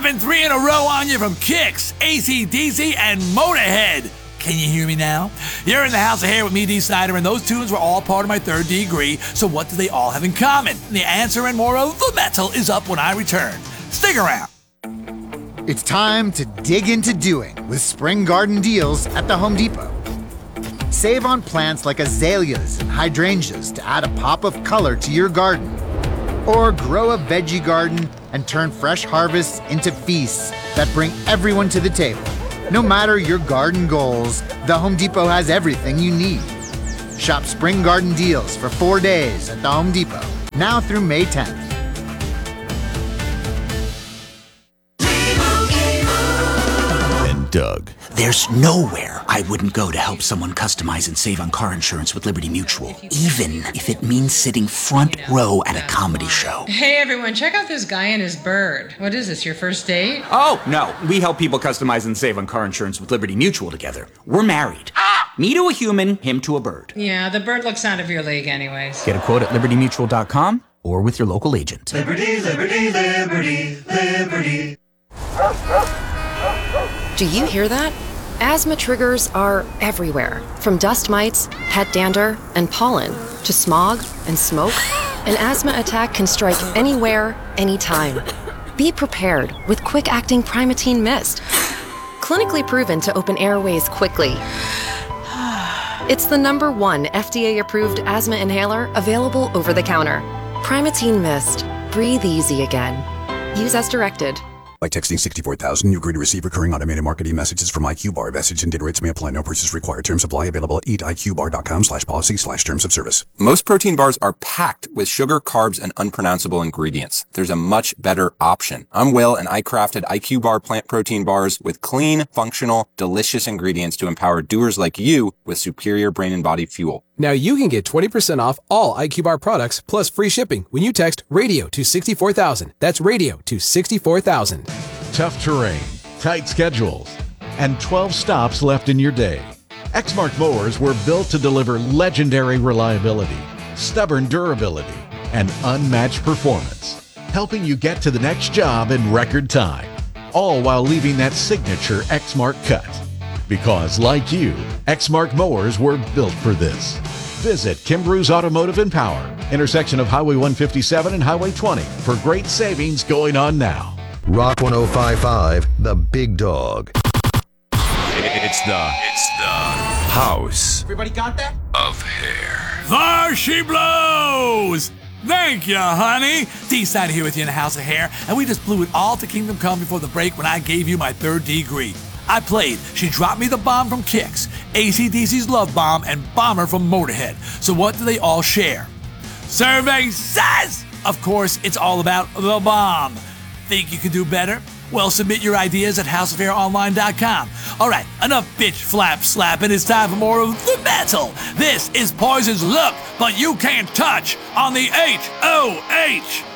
Dropping 3 in a row on you from Kix, AC/DC, and Motorhead. Can you hear me now? You're in the House of Hair with me, D. Snyder, and those tunes were all part of my third degree, so what do they all have in common? The answer and more of the metal is up when I return. Stick around. It's time to dig into doing with spring garden deals at the Home Depot. Save on plants like azaleas and hydrangeas to add a pop of color to your garden. Or grow a veggie garden and turn fresh harvests into feasts that bring everyone to the table. No matter your garden goals, the Home Depot has everything you need. Shop spring garden deals for 4 days at the Home Depot, now through May 10th. And Doug. There's nowhere I wouldn't go to help someone customize and save on car insurance with Liberty Mutual, even if it means sitting front row at a comedy show. Hey everyone, check out this guy and his bird. What is this, your first date? Oh, no. We help people customize and save on car insurance with Liberty Mutual together. We're married. Me to a human, him to a bird. Yeah, the bird looks out of your league anyways. Get a quote at libertymutual.com or with your local agent. Liberty, liberty, liberty, liberty. Do you hear that? Asthma triggers are everywhere, from dust mites, pet dander, and pollen, to smog and smoke. An asthma attack can strike anywhere, anytime. Be prepared with quick-acting Primatene Mist. Clinically proven to open airways quickly. It's the #1 FDA-approved asthma inhaler available over the counter. Primatene Mist. Breathe easy again. Use as directed. By texting 64,000, you agree to receive recurring automated marketing messages from IQ Bar. Message and data rates may apply. No purchase required. Terms apply. Available at eatiqbar.com/policy/terms of service. Most protein bars are packed with sugar, carbs, and unpronounceable ingredients. There's a much better option. I'm Will, and I crafted IQ Bar plant protein bars with clean, functional, delicious ingredients to empower doers like you with superior brain and body fuel. Now you can get 20% off all IQ Bar products plus free shipping when you text radio to 64,000. That's radio to 64,000. Tough terrain, tight schedules, and 12 stops left in your day. Exmark mowers were built to deliver legendary reliability, stubborn durability, and unmatched performance, helping you get to the next job in record time, all while leaving that signature Exmark cut. Because, like you, Exmark mowers were built for this. Visit Kimbrough's Automotive and Power, intersection of Highway 157 and Highway 20, for great savings going on now. Rock 105.5, The Big Dog. It's the House. Everybody got that? Of Hair. There she blows! Thank you, honey. D-Side here with you in the House of Hair, and we just blew it all to Kingdom Come before the break when I gave you my third degree. I played She Dropped Me the Bomb from Kix, AC/DC's Love Bomb, and Bomber from Motorhead. So what do they all share? Survey says, of course, it's all about the bomb. Think you can do better? Well, submit your ideas at houseofhaironline.com. All right, enough bitch flap slapping. It's time for more of the metal. This is Poison's Look, But You Can't Touch on the HOH.